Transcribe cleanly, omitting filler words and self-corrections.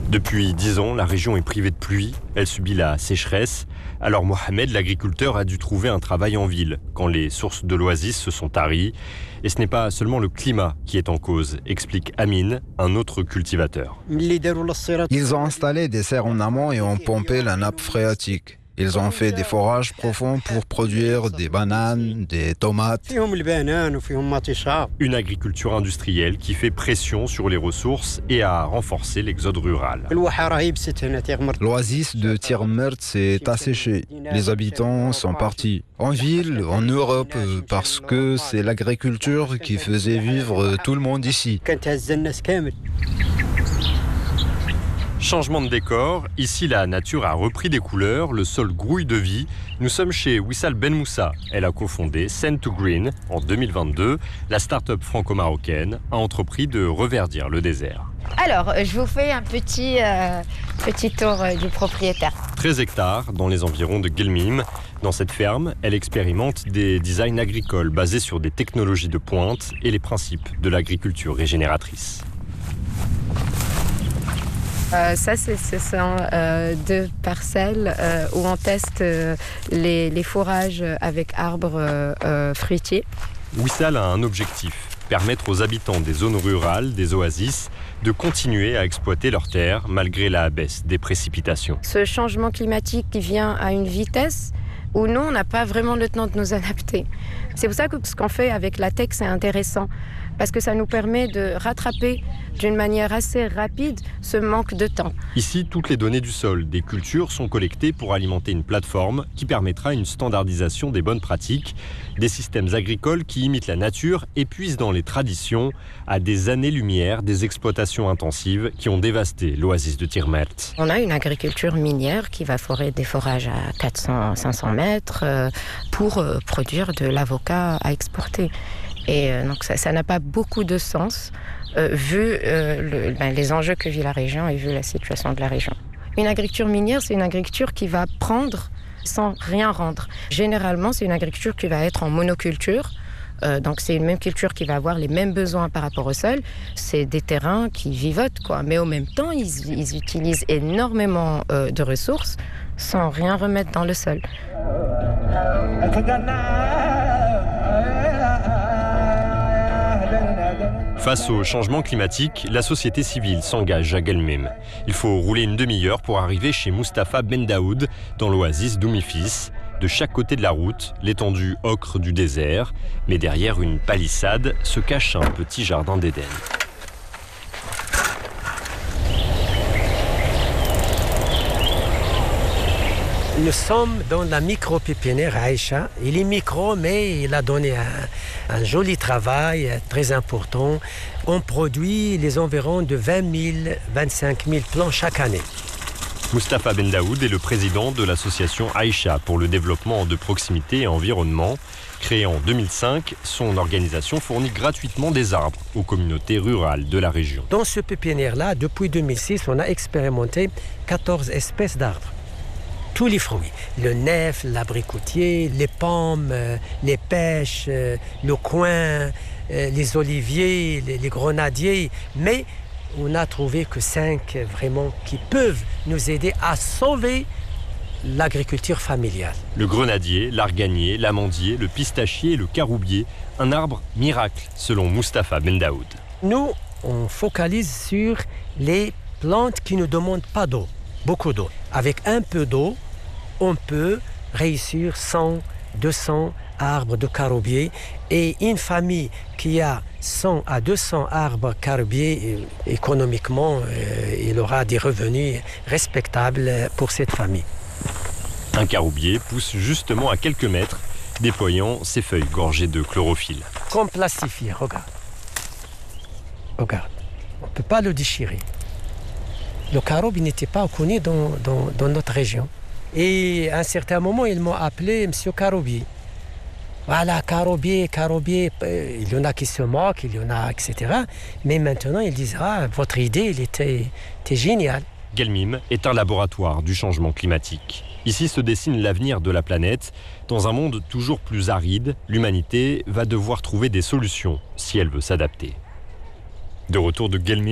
Depuis 10 ans, la région est privée de pluie, elle subit la sécheresse. Alors Mohamed, l'agriculteur, a dû trouver un travail en ville quand les sources de l'oasis se sont taries. Et ce n'est pas seulement le climat qui est en cause, explique Amine, un autre cultivateur. Ils ont installé des serres en amont et ont pompé la nappe phréatique. Ils ont fait des forages profonds pour produire des bananes, des tomates. Une agriculture industrielle qui fait pression sur les ressources et a renforcé l'exode rural. L'oasis de Tirmert s'est asséchée. Les habitants sont partis. En ville, en Europe, parce que c'est l'agriculture qui faisait vivre tout le monde ici. Changement de décor, ici la nature a repris des couleurs, le sol grouille de vie. Nous sommes chez Wissal Ben Moussa. Elle a cofondé Send2Green en 2022. La start-up franco-marocaine a entrepris de reverdir le désert. Alors, je vous fais un petit tour du propriétaire. 13 hectares dans les environs de Guelmim. Dans cette ferme, elle expérimente des designs agricoles basés sur des technologies de pointe et les principes de l'agriculture régénératrice. Ça, ce sont 2 parcelles où on teste les fourrages avec arbres fruitiers. Wissal a un objectif, permettre aux habitants des zones rurales, des oasis, de continuer à exploiter leurs terres malgré la baisse des précipitations. Ce changement climatique qui vient à une vitesse où nous, on n'a pas vraiment le temps de nous adapter. C'est pour ça que ce qu'on fait avec la tech, c'est intéressant, parce que ça nous permet de rattraper d'une manière assez rapide ce manque de temps. Ici, toutes les données du sol, des cultures sont collectées pour alimenter une plateforme qui permettra une standardisation des bonnes pratiques, des systèmes agricoles qui imitent la nature et puisent dans les traditions à des années-lumière des exploitations intensives qui ont dévasté l'oasis de Tirmert. On a une agriculture minière qui va forer des forages à 400-500 mètres pour produire de l'avocat à exporter. Et donc ça n'a pas beaucoup de sens vu les enjeux que vit la région et vu la situation de la région. Une agriculture minière, c'est une agriculture qui va prendre sans rien rendre. Généralement, c'est une agriculture qui va être en monoculture. Donc c'est une même culture qui va avoir les mêmes besoins par rapport au sol. C'est des terrains qui vivotent, quoi. Mais au même temps, ils utilisent énormément de ressources sans rien remettre dans le sol. Face au changement climatique, la société civile s'engage à Guelmim. Il faut rouler une demi-heure pour arriver chez Mustapha Ben Daoud, dans l'oasis d'Oumifis. De chaque côté de la route, l'étendue ocre du désert, mais derrière une palissade se cache un petit jardin d'Éden. Nous sommes dans la micro-pépinière Aïcha. Il est micro, mais il a donné un joli travail très important. On produit les environs de 20 000, 25 000 plants chaque année. Mustapha Ben Daoud est le président de l'association Aïcha pour le développement de proximité et environnement. Créée en 2005, son organisation fournit gratuitement des arbres aux communautés rurales de la région. Dans ce pépinière-là, depuis 2006, on a expérimenté 14 espèces d'arbres. Tous les fruits, le nef, l'abricotier, les pommes, les pêches, le coin, les oliviers, les grenadiers. Mais on n'a trouvé que 5 vraiment qui peuvent nous aider à sauver l'agriculture familiale. Le grenadier, l'arganier, l'amandier, le pistachier et le caroubier. Un arbre miracle, selon Mustapha Ben Daoud. Nous, on focalise sur les plantes qui ne demandent pas d'eau, beaucoup d'eau. Avec un peu d'eau, on peut réussir 100, 200 arbres de caroubier. Et une famille qui a 100 à 200 arbres caroubiers, économiquement, il aura des revenus respectables pour cette famille. Un caroubier pousse justement à quelques mètres, déployant ses feuilles gorgées de chlorophylle. Comme plastifié, regarde. Regarde, on ne peut pas le déchirer. Le caroube n'était pas connu dans notre région. Et à un certain moment, ils m'ont appelé Monsieur Caroubier. Voilà, Caroubier. Il y en a qui se moquent, il y en a, etc. Mais maintenant, ils disent, votre idée, elle était géniale. Guelmim est un laboratoire du changement climatique. Ici se dessine l'avenir de la planète. Dans un monde toujours plus aride, l'humanité va devoir trouver des solutions si elle veut s'adapter. De retour de Guelmim,